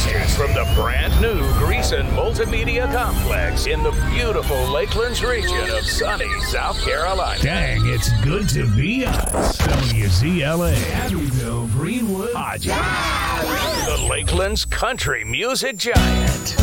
Broadcasting from the brand new Greason Multimedia Complex in the beautiful Lakelands region of sunny South Carolina. Dang, it's good to be us. WZLA, Abbeville, Greenwood, Hodges. The Lakelands Country Music Giant.